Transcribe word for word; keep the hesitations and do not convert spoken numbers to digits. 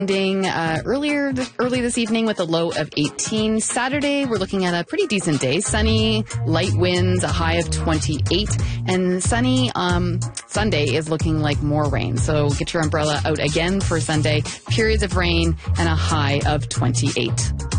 Uh, earlier, th- early this evening with a low of eighteen. Saturday, we're looking at a pretty decent day. Sunny, light winds, a high of twenty-eight. And sunny, um, Sunday is looking like more rain. So get your umbrella out again for Sunday. Periods of rain and a high of twenty-eight.